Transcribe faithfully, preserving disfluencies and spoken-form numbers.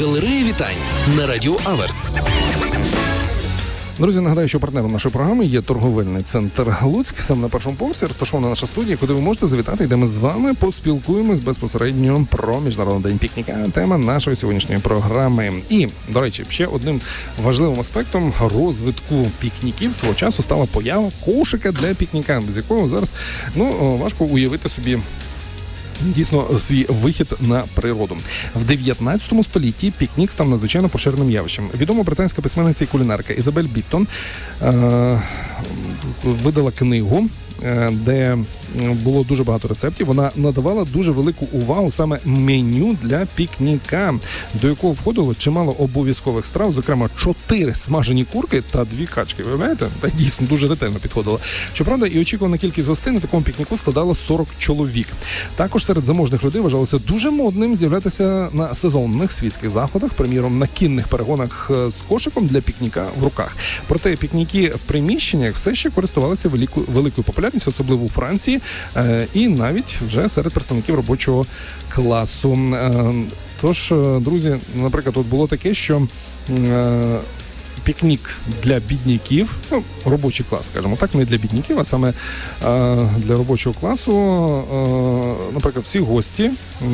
Галерея вітань на Радіо Аверс. Друзі, нагадаю, що партнером нашої програми є торговельний центр Луцьк. Саме на першому поверсі розташована наша студія, куди ви можете завітати, де ми з вами поспілкуємось безпосередньо про Міжнародний день пікніка. Тема нашої сьогоднішньої програми. І, до речі, ще одним важливим аспектом розвитку пікніків свого часу стала поява кошика для пікніка, без якого зараз, ну, важко уявити собі дійсно свій вихід на природу. В дев'ятнадцятому столітті пікнік став надзвичайно поширеним явищем. Відома британська письменниця і кулінарка Ізабель Біттон е- видала книгу, е- де було дуже багато рецептів. Вона надавала дуже велику увагу саме меню для пікніка, до якого входило чимало обов'язкових страв, зокрема чотири смажені курки та дві качки. Виявляєте? Та дійсно дуже ретельно підходила. Щоправда, і очікувана кількість гостей на такому пікніку складала сорок чоловік. Також серед заможних людей вважалося дуже модним з'являтися на сезонних світських заходах, приміром на кінних перегонах з кошиком для пікніка в руках. Проте пікніки в приміщеннях все ще користувалися великою, великою популярністю, особливо у Франції, і навіть вже серед представників робочого класу. Тож, друзі, наприклад, от було таке, що пікнік для бідняків, ну, робочий клас, скажімо так, не для бідняків, а саме для робочого класу, наприклад, всі гості